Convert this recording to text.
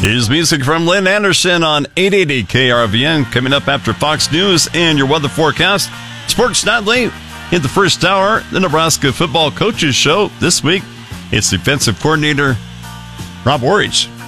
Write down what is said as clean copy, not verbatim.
Here's music from Lynn Anderson on 880 KRVN. Coming up after Fox News and your weather forecast. Sports Nightly in the first hour, the Nebraska Football Coaches Show. This week, it's defensive coordinator Rob Worridge.